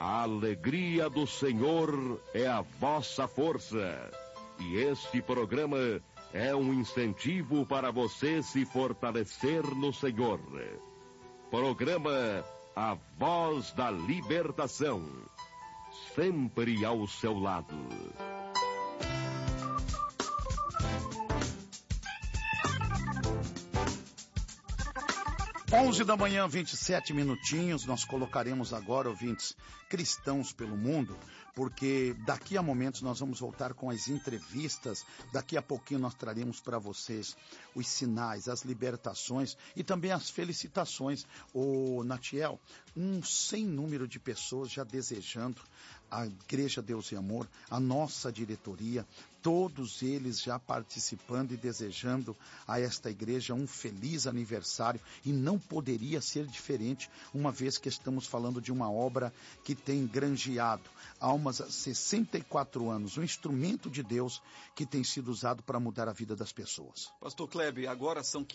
A alegria do Senhor é a vossa força. E este programa é um incentivo para você se fortalecer no Senhor. Programa A Voz da Libertação. Sempre ao seu lado. 11 da manhã, 27 minutinhos, nós colocaremos agora, ouvintes, cristãos pelo mundo, porque daqui a momentos nós vamos voltar com as entrevistas, daqui a pouquinho nós traremos para vocês os sinais, as libertações e também as felicitações. Ô, Natiel, sem número de pessoas já desejando a Igreja Deus e Amor, a nossa diretoria, todos eles já participando e desejando a esta igreja um feliz aniversário, e não poderia ser diferente, uma vez que estamos falando de uma obra que tem granjeado almas há 64 anos, um instrumento de Deus que tem sido usado para mudar a vida das pessoas. Pastor Kleber, agora são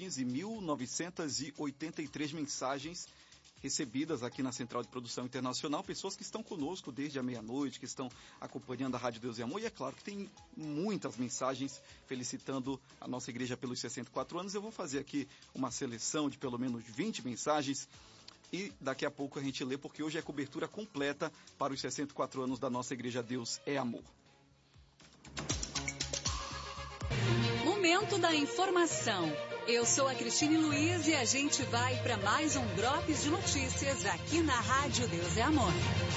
15.983 mensagens recebidas aqui na Central de Produção Internacional, pessoas que estão conosco desde a meia-noite, que estão acompanhando a Rádio Deus e Amor, e é claro que tem muitas mensagens felicitando a nossa igreja pelos 64 anos. Eu vou fazer aqui uma seleção de pelo menos 20 mensagens e daqui a pouco a gente lê, porque hoje é cobertura completa para os 64 anos da nossa igreja Deus é Amor. Momento da informação. Eu sou a Cristine Luiz e a gente vai para mais um Drops de Notícias aqui na Rádio Deus é Amor.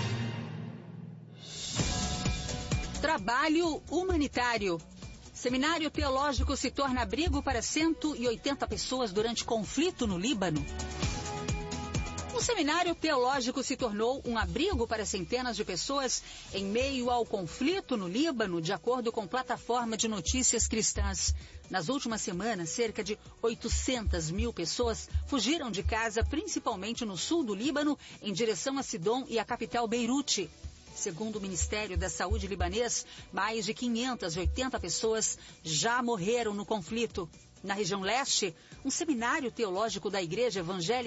Trabalho humanitário. Seminário teológico se torna abrigo para 180 pessoas durante conflito no Líbano. O seminário teológico se tornou um abrigo para centenas de pessoas em meio ao conflito no Líbano, de acordo com plataforma de notícias cristãs. Nas últimas semanas, cerca de 800 mil pessoas fugiram de casa, principalmente no sul do Líbano, em direção a Sidom e a capital Beirute. Segundo o Ministério da Saúde libanês, mais de 580 pessoas já morreram no conflito. Na região leste, um seminário teológico da Igreja Evangélica